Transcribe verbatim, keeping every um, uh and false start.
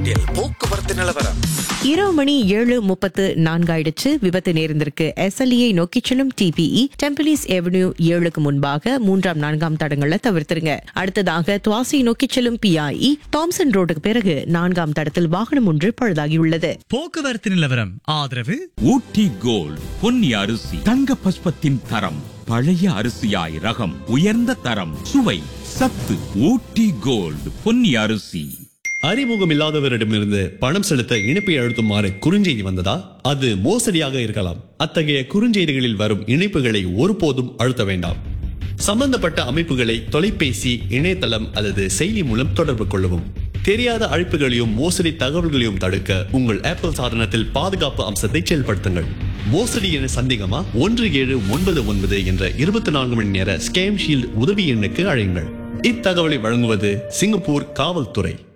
எட்டில் போக்குவரத்து நிலவரம். இரவு மணி ஏழு முப்பத்து நான்காயிடுச்சு. விபத்து நேர்ந்திருக்கு. எஸ்எல்இயை நோக்கி செல்லும் டிபிஇ டெம்பிளிஸ் எவென்யூ ஏழுக்கு முன்பாக மூன்றாம் நான்காம் தடங்களை தவிர்த்திருங்க. அடுத்ததாக துவாசி நோக்கி செல்லும் பிஐஇ தாம்சன் ரோடுக்கு பிறகு நான்காம் தடத்தில் வாகனம் ஒன்று பழுதாகியுள்ளது. போக்குவரத்து நிலவரம் ஆதரவு ஊட்டி கோல்ட் பொன்னி அரிசி தங்க பஸ்பத்தின் தரம். பழைய அரிசியாய் ரகம் உயர்ந்த தரம் சுவை சத்து. ஊட்டி கோல்ட் பொன்னி அரிசி. அறிமுகம் இல்லாதவரிடமிருந்து பணம் செலுத்த இணைப்பை அழுத்துமாறு குறுஞ்செய்தி வந்ததா? அது மோசடியாக இருக்கலாம். அத்தகைய குறுஞ்செய்திகளில் வரும் இணைப்புகளை ஒருபோதும் அழுத்த வேண்டாம். சம்பந்தப்பட்ட அமைப்புகளை தொலைபேசி, இணையதளம் அல்லது செயலி மூலம் தொடர்பு கொள்ளவும். தெரியாத அழைப்புகளையும் மோசடி தகவல்களையும் தடுக்க உங்கள் ஆப்பிள் சாதனத்தில் பாதுகாப்பு அம்சத்தை செயல்படுத்துங்கள். மோசடி என சந்தேகமா? ஒன்று ஏழு ஒன்பது ஒன்பது என்ற இருபத்தி நான்கு மணி நேர ஸ்கேம் ஷீல்ட் உதவி எண்ணுக்கு அழையுங்கள். இத்தகவலை வழங்குவது சிங்கப்பூர் காவல்துறை.